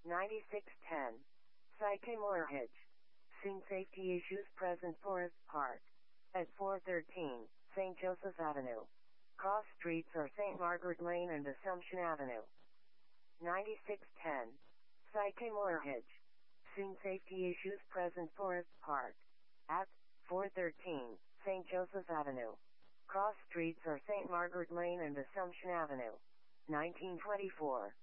9610. Sycamore Hedge. Seen safety issues present Forest Park. At 413, St. Joseph Avenue. Cross streets are St. Margaret Lane and Assumption Avenue. 9610. Sycamore Hedge. Seen safety issues present Forest Park. At 413, St. Joseph Avenue. Cross streets are St. Margaret Lane and Assumption Avenue. 1924.